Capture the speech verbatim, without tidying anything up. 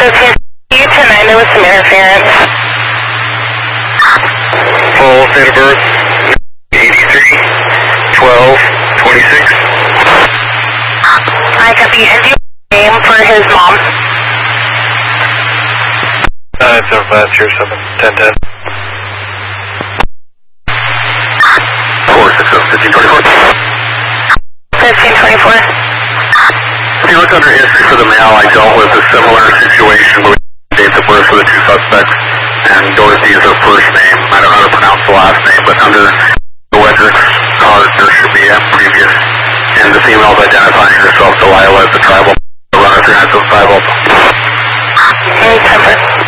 fifteen tonight, there was some interference. Full date of birth, eighty-three, twelve, twenty-six. I copy. And do you have a name for his mom? Uh, it's over last year, seven, ten, ten. four, six, seven, fifteen, twenty-four. fifteen twenty-four. If you look under history for the male, I dealt with a similar situation with dates of birth for the two suspects, and Dorothy is her first name. I don't know how to pronounce the last name, but under the Wedrick's card, there should be a previous. And the female's identifying herself, Delilah, as the tribal runner three nine seven five. Hey, Temper.